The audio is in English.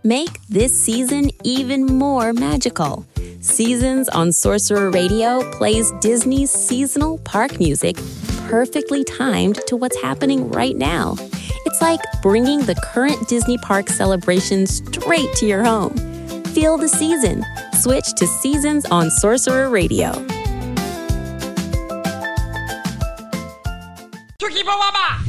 Make this season even more magical. Seasons on Sorcerer Radio plays Disney's seasonal park music perfectly timed to what's happening right now. It's like bringing the current Disney park celebration straight to your home. Feel the season. Switch to Seasons on Sorcerer Radio. 出去吧，爸爸。